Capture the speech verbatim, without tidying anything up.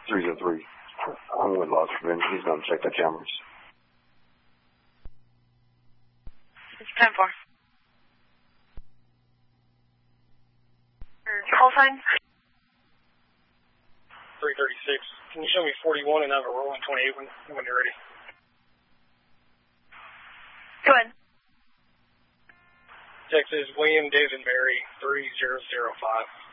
three oh three. I'm with Loss Prevention. He's going to check the cameras. It's ten four. Call sign? three thirty-six. Can you show me forty-one and have a rolling twenty-eight when, when you're ready? Go ahead. Texas, William David Mary, three zero zero five.